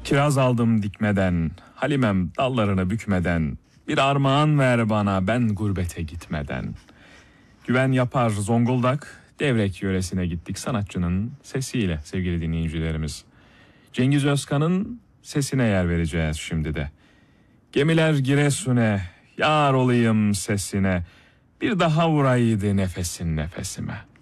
Kiraz aldım dikmeden, Halimem dallarını bükmeden, bir armağan ver bana ben gurbete gitmeden. Güven Yapar Zonguldak, Devrek yöresine gittik sanatçının sesiyle sevgili dinleyicilerimiz. Cengiz Özkan'ın sesine yer vereceğiz şimdi de. Gemiler Giresun'e, yar olayım sesine, bir daha vuraydı nefesin nefesime.